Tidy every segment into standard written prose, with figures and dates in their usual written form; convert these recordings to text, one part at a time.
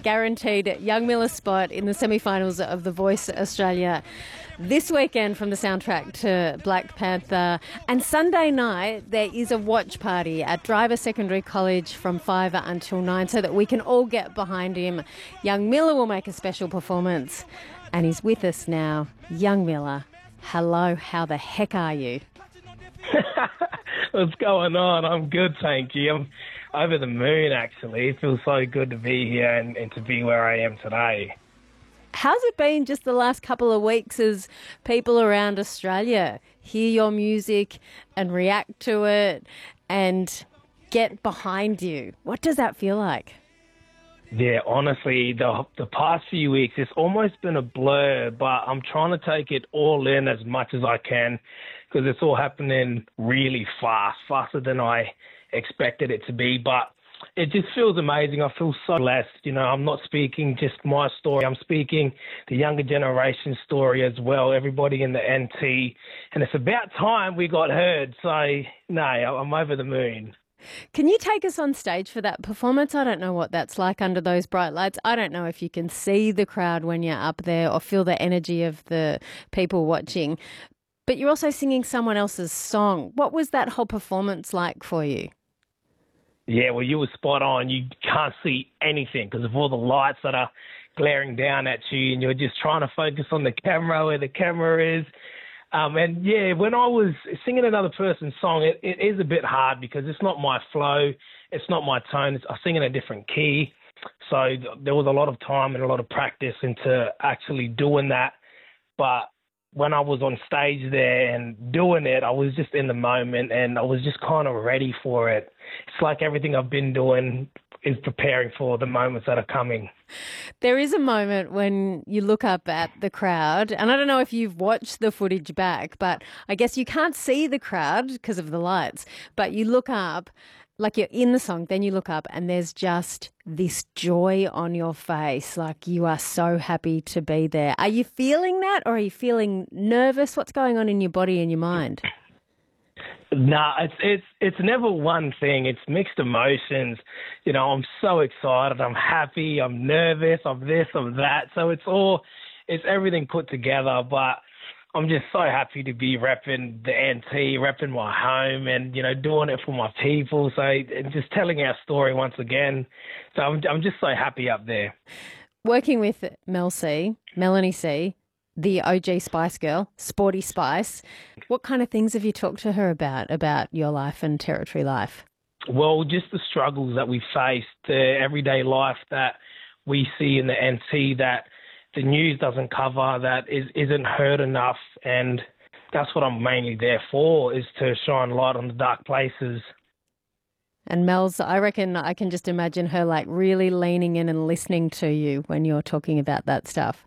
guaranteed Young Miller spot in the semi-finals of The Voice Australia this weekend from the soundtrack to Black Panther. And Sunday night, there is a watch party at Driver Secondary College from 5 until 9 so that we can all get behind him. Young Miller will make a special performance and he's with us now. Young Miller, hello, how the heck are you? What's going on? I'm good, thank you. I'm over the moon, actually. It feels so good to be here and to be where I am today. How's it been just the last couple of weeks as people around Australia hear your music and react to it and get behind you? What does that feel like? Yeah, honestly, the past few weeks, it's almost been a blur, but I'm trying to take it all in as much as I can because it's all happening really fast, faster than I expected it to be. But it just feels amazing. I feel so blessed. You know, I'm not speaking just my story. I'm speaking the younger generation story as well, everybody in the NT. And it's about time we got heard. So, no, I'm over the moon. Can you take us on stage for that performance? I don't know what that's like under those bright lights. I don't know if you can see the crowd when you're up there or feel the energy of the people watching. But you're also singing someone else's song. What was that whole performance like for you? Yeah, well, you were spot on. You can't see anything because of all the lights that are glaring down at you, and you're just trying to focus on the camera, where the camera is. And yeah, when I was singing another person's song, it is a bit hard because it's not my flow, it's not my tone. I sing in a different key. So there was a lot of time and a lot of practice into actually doing that. But when I was on stage there and doing it, I was just in the moment and I was just kind of ready for it. It's like everything I've been doing is preparing for the moments that are coming. There is a moment when you look up at the crowd, and I don't know if you've watched the footage back, but I guess you can't see the crowd because of the lights, but you look up, like you're in the song, then you look up and there's just this joy on your face, like you are so happy to be there. Are you feeling that or are you feeling nervous? What's going on in your body and your mind? Nah, it's never one thing. It's mixed emotions. You know, I'm so excited. I'm happy. I'm nervous. I'm this. I'm that. So it's everything put together. But I'm just so happy to be repping the NT, repping my home, and you know, doing it for my people. So and just telling our story once again. So I'm just so happy up there. Working with Melanie C, the OG Spice Girl, Sporty Spice. What kind of things have you talked to her about your life and Territory life? Well, just the struggles that we face, the everyday life that we see in the NT that the news doesn't cover, that isn't heard enough. And that's what I'm mainly there for, is to shine light on the dark places. And Mel's, I reckon I can just imagine her like really leaning in and listening to you when you're talking about that stuff.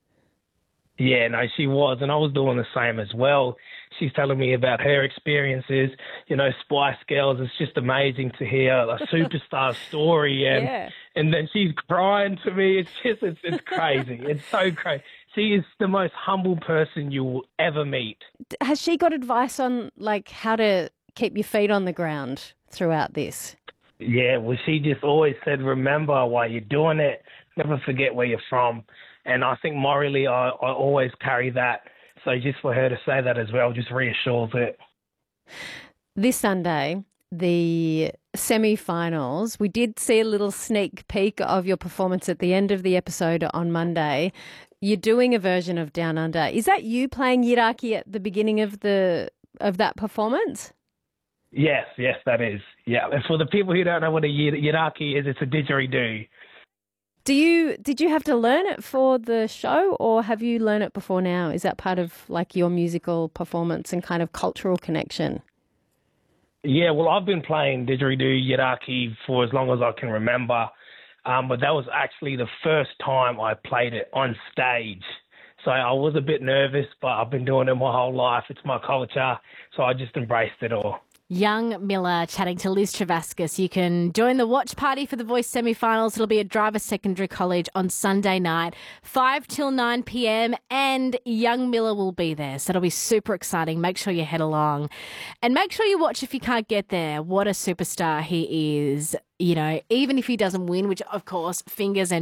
Yeah, no, she was, and I was doing the same as well. She's telling me about her experiences, you know, Spice Girls. It's just amazing to hear a superstar story, and then she's crying to me. It's crazy. It's so crazy. She is the most humble person you will ever meet. Has she got advice on like how to keep your feet on the ground throughout this? Yeah, well, she just always said, remember why you're doing it. Never forget where you're from. And I think morally I always carry that. So just for her to say that as well just reassures it. This Sunday, the semi-finals, we did see a little sneak peek of your performance at the end of the episode on Monday. You're doing a version of Down Under. Is that you playing Yiraki at the beginning of that performance? Yes, that is. Yeah, and for the people who don't know what a Yiraki is, it's a didgeridoo. Did you have to learn it for the show or have you learned it before now? Is that part of like your musical performance and kind of cultural connection? Yeah, well, I've been playing didgeridoo Yiraki for as long as I can remember, but that was actually the first time I played it on stage. So I was a bit nervous, but I've been doing it my whole life. It's my culture, so I just embraced it all. Young Miller chatting to Liz Travascus. You can join the watch party for the Voice semi-finals. It'll be at Driver Secondary College on Sunday night, 5 till 9 p.m, and Young Miller will be there. So it'll be super exciting. Make sure you head along. And make sure you watch if you can't get there. What a superstar he is. You know, even if he doesn't win, which of course, fingers and